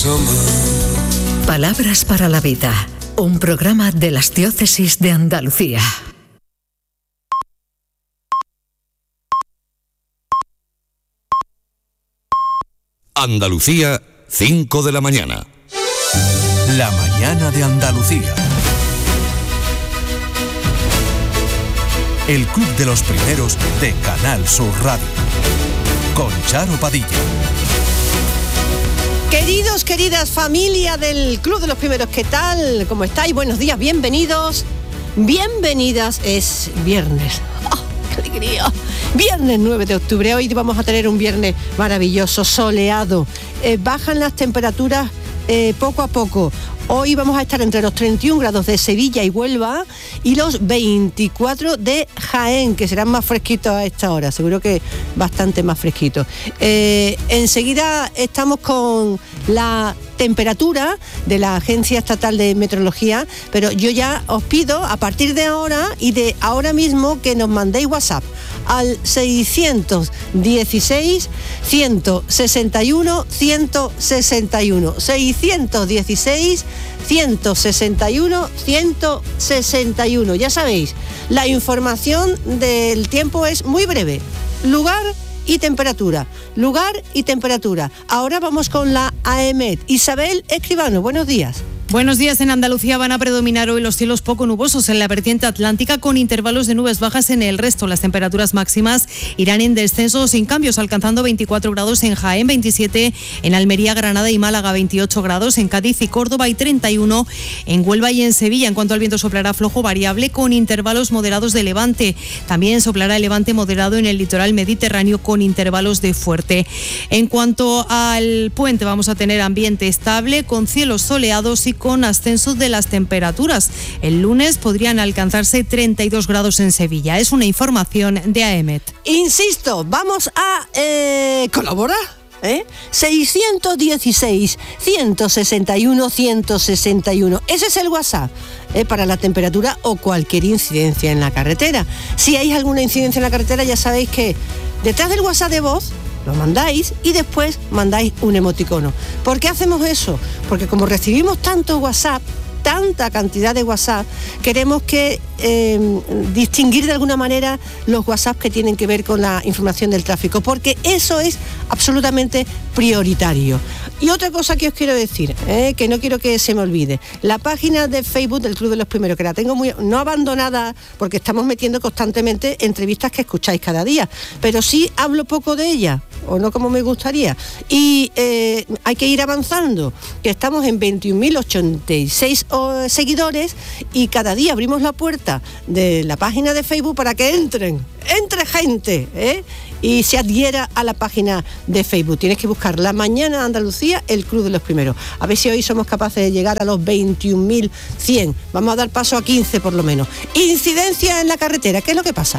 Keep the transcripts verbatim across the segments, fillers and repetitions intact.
Palabras para la vida, un programa de las diócesis de Andalucía. Andalucía, cinco de la mañana. La mañana de Andalucía. El Club de los Primeros de Canal Sur Radio. Con Charo Padilla. Queridos, queridas, familia del Club de los Primeros, ¿qué tal? ¿Cómo estáis? Buenos días, bienvenidos. Bienvenidas, es viernes. ¡Oh, qué alegría! Viernes nueve de octubre, hoy vamos a tener un viernes maravilloso, soleado. Eh, bajan las temperaturas eh, poco a poco. Hoy vamos a estar entre los treinta y un grados de Sevilla y Huelva y los veinticuatro de Jaén, que serán más fresquitos a esta hora, seguro que bastante más fresquitos. Eh, enseguida estamos con la temperatura de la Agencia Estatal de Meteorología, pero yo ya os pido a partir de ahora y de ahora mismo que nos mandéis WhatsApp al seiscientos dieciséis, ciento sesenta y uno, ciento sesenta y uno, seiscientos dieciséis, ciento sesenta y uno, ciento sesenta y uno. Ya sabéis, la información del tiempo es muy breve. Lugar y temperatura. Lugar y temperatura. Ahora vamos con la AEMET. Isabel Escribano, buenos días. Buenos días. En Andalucía van a predominar hoy los cielos poco nubosos en la vertiente atlántica, con intervalos de nubes bajas en el resto. Las temperaturas máximas irán en descenso sin cambios, alcanzando veinticuatro grados en Jaén, veintisiete en Almería, Granada y Málaga, veintiocho grados en Cádiz y Córdoba y treinta y uno en Huelva y en Sevilla. En cuanto al viento, soplará flojo variable con intervalos moderados de levante. También soplará el levante moderado en el litoral mediterráneo con intervalos de fuerte. En cuanto al puente, vamos a tener ambiente estable con cielos soleados y con ascenso de las temperaturas. El lunes podrían alcanzarse treinta y dos grados en Sevilla. Es una información de AEMET. Insisto, vamos a eh, colaborar. ¿Eh? seiscientos dieciséis, ciento sesenta y uno, ciento sesenta y uno. Ese es el WhatsApp ¿eh? para la temperatura o cualquier incidencia en la carretera. Si hay alguna incidencia en la carretera, ya sabéis que detrás del WhatsApp de voz lo mandáis y después mandáis un emoticono. ¿Por qué hacemos eso? Porque como recibimos tanto WhatsApp, tanta cantidad de WhatsApp, queremos que eh, distinguir de alguna manera los WhatsApp que tienen que ver con la información del tráfico, porque eso es absolutamente prioritario. Y otra cosa que os quiero decir, eh, que no quiero que se me olvide, la página de Facebook del Club de los Primeros, que la tengo muy no abandonada, porque estamos metiendo constantemente entrevistas que escucháis cada día, pero sí hablo poco de ella, o no como me gustaría, y eh, hay que ir avanzando, que estamos en veintiún mil ochenta y seis oh, seguidores, y cada día abrimos la puerta de la página de Facebook para que entren, entre gente, ¿eh? y se adhiera a la página de Facebook. Tienes que buscar La Mañana de Andalucía, el Club de los Primeros. A ver si hoy somos capaces de llegar a los veintiún mil cien. Vamos a dar paso a quince por lo menos. Incidencia en la carretera, ¿qué es lo que pasa?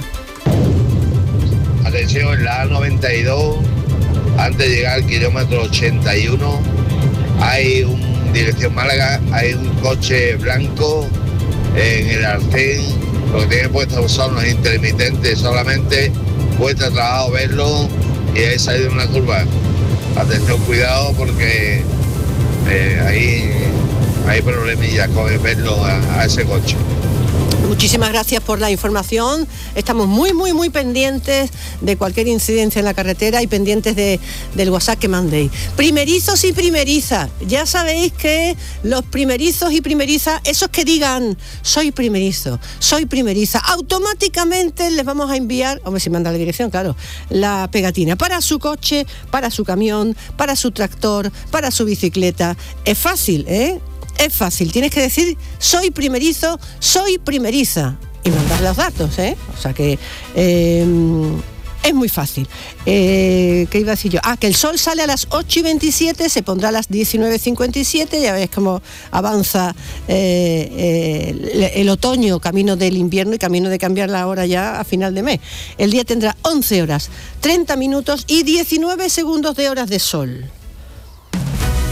Atención, en la A noventa y dos, antes de llegar al kilómetro ochenta y uno, hay un dirección Málaga, hay un coche blanco en el arcén. Lo que tiene puesto son los intermitentes solamente. Cuesta trabajo verlo y ahí salido una curva. Atención, cuidado, porque eh, ahí hay problemillas con verlo a, a ese coche. Muchísimas gracias por la información. Estamos muy, muy, muy pendientes de cualquier incidencia en la carretera y pendientes de, del WhatsApp que mandéis. Primerizos y primerizas. Ya sabéis que los primerizos y primerizas, esos que digan, soy primerizo, soy primeriza, automáticamente les vamos a enviar, hombre, si manda la dirección, claro, la pegatina para su coche, para su camión, para su tractor, para su bicicleta. Es fácil, ¿eh? Es fácil, tienes que decir soy primerizo, soy primeriza y mandar los datos, ¿eh? O sea que eh, es muy fácil. Eh, ¿Qué iba a decir yo? Ah, que el sol sale a las ocho y veintisiete, se pondrá a las diecinueve cincuenta y siete, ya ves cómo avanza eh, eh, el, el otoño, camino del invierno y camino de cambiar la hora ya a final de mes. El día tendrá once horas, treinta minutos y diecinueve segundos de horas de sol.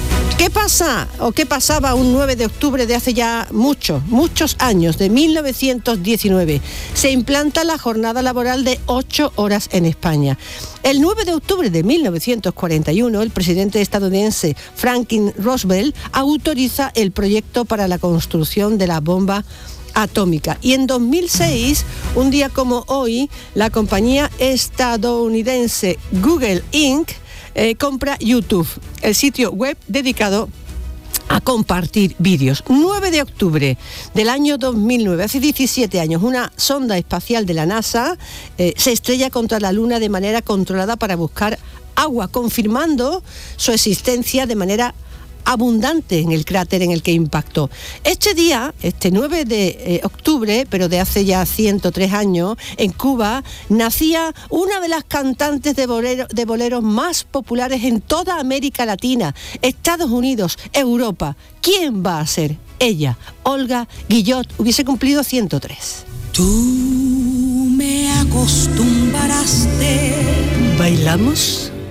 ¿Qué pasa o qué pasaba un nueve de octubre de hace ya muchos, muchos años, de mil novecientos diecinueve? Se implanta la jornada laboral de ocho horas en España. El nueve de octubre de mil novecientos cuarenta y uno, el presidente estadounidense Franklin Roosevelt autoriza el proyecto para la construcción de la bomba atómica. Y en dos mil seis, un día como hoy, la compañía estadounidense Google incorporated eh, compra YouTube, el sitio web dedicado a compartir vídeos. nueve de octubre del año dos mil nueve, hace diecisiete años, una sonda espacial de la NASA eh, se estrella contra la Luna de manera controlada para buscar agua, confirmando su existencia de manera abundante en el cráter en el que impactó. Este día, este nueve de octubre, pero de hace ya ciento tres años, en Cuba, nacía una de las cantantes de, bolero, de boleros más populares en toda América Latina, Estados Unidos, Europa. ¿Quién va a ser? Ella, Olga Guillot, hubiese cumplido ciento tres. Tú me acostumbraste. ¿Bailamos?